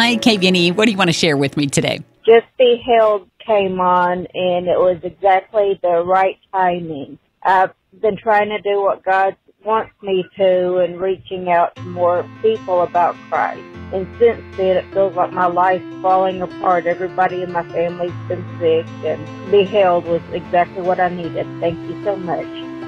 Hi, KVNE. What do you want to share with me today? Just Be Held came on, and it was exactly the right timing. I've been trying to do what God wants me to and reaching out to more people about Christ. And since then, it feels like my life's falling apart. Everybody in my family's been sick, and Be Held was exactly what I needed. Thank you so much.